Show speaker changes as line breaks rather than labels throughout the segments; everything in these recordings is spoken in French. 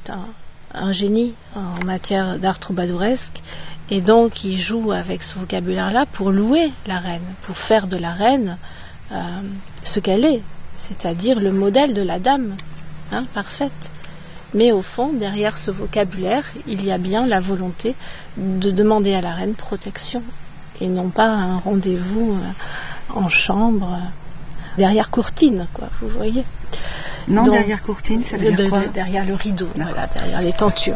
est un génie en matière d'art troubadouresque, et donc il joue avec ce vocabulaire-là pour louer la reine, pour faire de la reine ce qu'elle est, c'est-à-dire le modèle de la dame, parfaite. Mais au fond, derrière ce vocabulaire, il y a bien la volonté de demander à la reine protection, et non pas un rendez-vous en chambre, derrière courtine, quoi, vous voyez.
Non,
donc,
derrière courtine, ça veut dire quoi?
Derrière le rideau, voilà, derrière les tentures.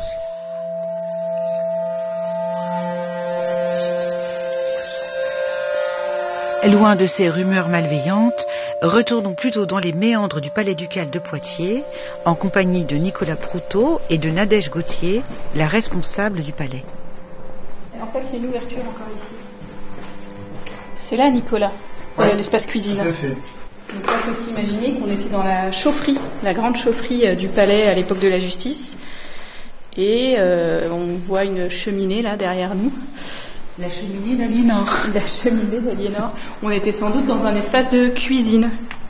Loin de ces rumeurs malveillantes, retournons plutôt dans les méandres du palais ducal de Poitiers, en compagnie de Nicolas Proutot et de Nadège Gauthier, la responsable du palais.
En fait, il y a une ouverture encore ici. C'est là, Nicolas, l'espace cuisine.
Tout à fait.
Donc là, il faut s'imaginer qu'on était dans la chaufferie, la grande chaufferie du palais à l'époque de la justice. Et on voit une cheminée là derrière nous.
La cheminée d'Aliénor.
La cheminée d'Aliénor. On était sans doute dans un espace de cuisine.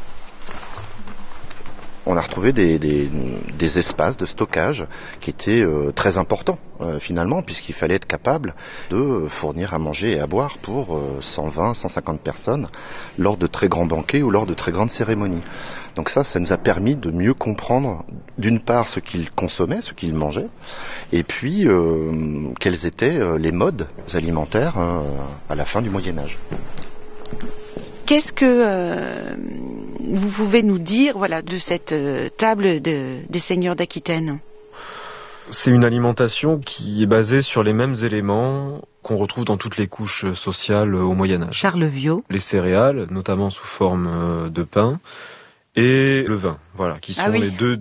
On a retrouvé des espaces de stockage qui étaient très importants finalement, puisqu'il fallait être capable de fournir à manger et à boire pour 120, 150 personnes lors de très grands banquets ou lors de très grandes cérémonies. Donc ça nous a permis de mieux comprendre d'une part ce qu'ils consommaient, ce qu'ils mangeaient, et puis quels étaient les modes alimentaires à la fin du Moyen-Âge.
Qu'est-ce que vous pouvez nous dire de cette table des seigneurs d'Aquitaine?
C'est une alimentation qui est basée sur les mêmes éléments qu'on retrouve dans toutes les couches sociales au Moyen-Âge.
Charles Viau.
Les céréales, notamment sous forme de pain, et le vin, qui sont les deux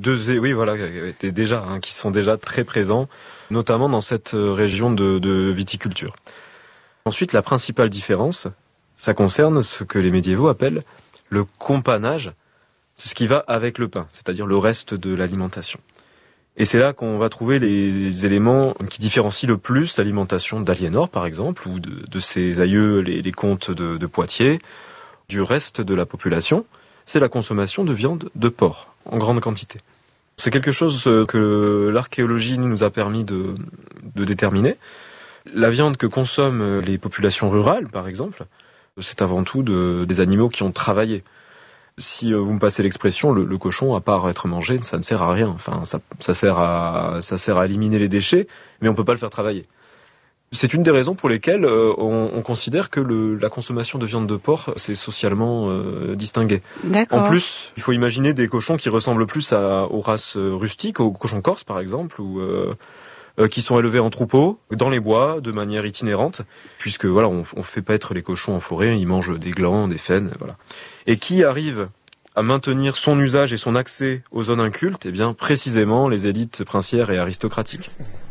qui sont déjà très présents, notamment dans cette région de viticulture. Ensuite, la principale différence, ça concerne ce que les médiévaux appellent le companage. C'est ce qui va avec le pain, c'est-à-dire le reste de l'alimentation. Et c'est là qu'on va trouver les éléments qui différencient le plus l'alimentation d'Aliénor, par exemple, ou de ses aïeux, les comtes de Poitiers, du reste de la population. C'est la consommation de viande de porc, en grande quantité. C'est quelque chose que l'archéologie nous a permis de déterminer. La viande que consomment les populations rurales, par exemple, c'est avant tout des animaux qui ont travaillé. Si vous me passez l'expression, le cochon, à part être mangé, ça ne sert à rien. Enfin, ça sert à éliminer les déchets, mais on peut pas le faire travailler. C'est une des raisons pour lesquelles on considère que la consommation de viande de porc, c'est socialement distingué.
D'accord.
En plus, il faut imaginer des cochons qui ressemblent plus aux races rustiques, aux cochons corses par exemple, ou qui sont élevés en troupeau, dans les bois, de manière itinérante, puisque on fait paître les cochons en forêt, ils mangent des glands, des faines, Et qui arrive à maintenir son usage et son accès aux zones incultes? Eh bien, précisément les élites princières et aristocratiques.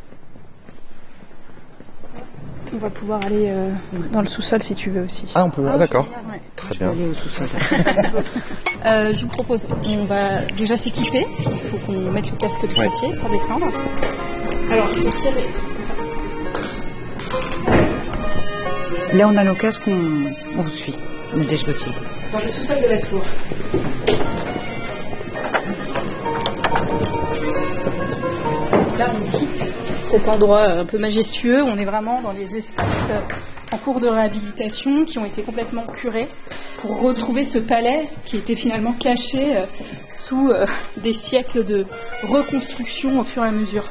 On va pouvoir aller dans le sous-sol si tu veux aussi.
Ah, on peut, d'accord.
Ouais.
Très bien.
Aller au sous-sol.
Je vous propose, on va déjà s'équiper. Il faut qu'on mette le casque de chantier pour descendre. Alors, il faut tirer.
Là, on a nos casques, on vous suit. Nadège Gauthier.
Dans le sous-sol de la tour. Là, on quitte cet endroit un peu majestueux. On est vraiment dans les espaces en cours de réhabilitation qui ont été complètement curés pour retrouver ce palais qui était finalement caché sous des siècles de reconstruction au fur et à mesure.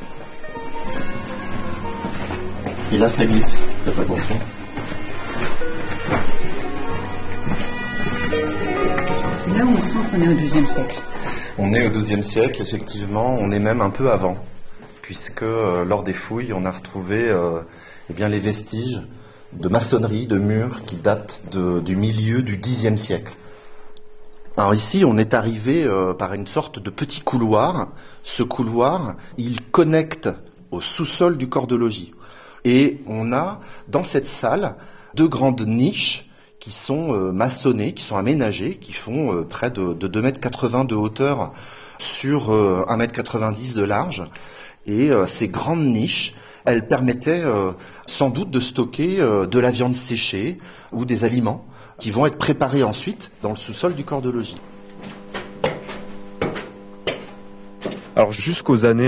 Et là, ça glisse. Faites attention.
Là, on sent qu'on est au XIIe siècle.
On est au XIIe siècle, effectivement. On est même un peu avant, puisque lors des fouilles, on a retrouvé les vestiges de maçonnerie, de murs qui datent du milieu du Xe siècle. Alors ici, on est arrivé par une sorte de petit couloir. Ce couloir, il connecte au sous-sol du corps de logis. Et on a, dans cette salle, 2 grandes niches qui sont maçonnées, qui sont aménagées, qui font près de 2,80 m de hauteur sur 1,90 m de large. Et ces grandes niches, elles permettaient sans doute de stocker de la viande séchée ou des aliments qui vont être préparés ensuite dans le sous-sol du corps de logis.
Alors jusqu'aux années